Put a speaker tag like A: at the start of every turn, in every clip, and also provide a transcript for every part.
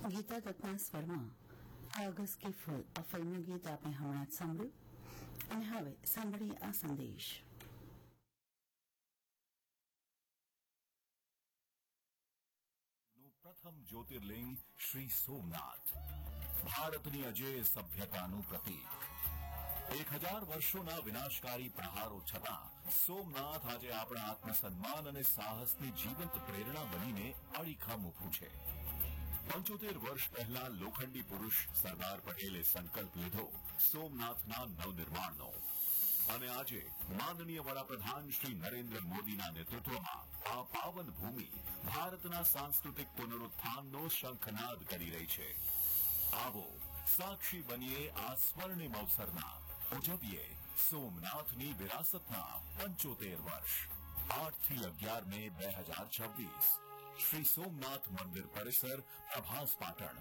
A: Gita દત્તના સ્વરમાં August કે ફૂલ આ ફિલ્મનું ગીત આપણે હમણાં જ સાંભળ્યું અને હવે સાંભળીએ આ સંદેશ.
B: પ્રથમ જ્યોતિર્લિંગ શ્રી સોમનાથ ભારતની અજેય સભ્યતાનું પ્રતીક. 1000 વર્ષોના વિનાશકારી પ્રહારો છતાં સોમનાથ આજે આપણા આત્મસન્માન અને સાહસની જીવંત પ્રેરણા બનીને અડીખમ ઊભું છે. 75 વર્ષ પહેલા લોખંડી પુરુષ સરદાર પટેલે સંકલ્પ લીધો સોમનાથના નવનિર્માણનો અને આજે માનનીય વડાપ્રધાન શ્રી નરેન્દ્ર મોદીના નેતૃત્વમાં આ પાવન ભૂમિ ભારતના સાંસ્કૃતિક પુનરુત્થાનનો શંખનાદ કરી રહી છે. આવો સાક્ષી બનીએ આ સ્વર્ણિમ અવસરના, ઉજવીએ સોમનાથની વિરાસતના 75 વર્ષ. 8 થી 11 મે 2026 શ્રી સોમનાથ મંદિર પરિસર, પ્રભાસ પાટણ.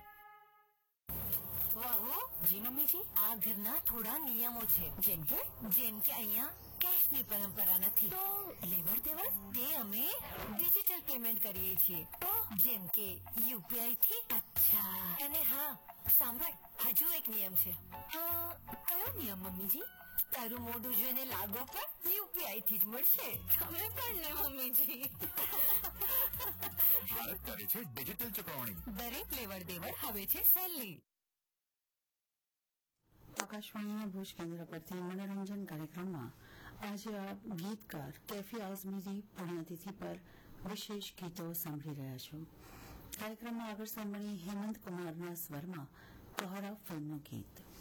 C: વાહ જી મમ્મીજી, આ ઘરના થોડા નિયમો છે, જેમ કે અહીંયા કેશની પરંપરા નથી, તો લેવડ દેવડ તે અમે ડિજિટલ પેમેન્ટ કરીએ છીએ, તો જેમ કે યુપીઆઈ થી. અચ્છા, અને હા સાંભળ, હજુ એક નિયમ છે. કયો નિયમ મમ્મીજી? તારું મોઢું જોઈને લાગો પણ યુપીઆઈ થી જ મળશે. તમે પણ ને મમ્મીજી.
B: ભારત કરે છે ડિજિટલ ચૂકવણી.
C: દરેક લેવડ દેવડ હવે છે સહેલી.
A: આકાશવાણીના ભુજ કેન્દ્ર પરથી મનોરંજન કાર્યક્રમમાં આજે આપ ગીતકાર કેફી આઝમીની પુણ્યતિથિ પર વિશેષ ગીતો સાંભળી રહ્યા છો. કાર્યક્રમમાં આગળ સાંભળીએ હેમંત કુમારના સ્વરમાં તોહરા ફિલ્મનું ગીત.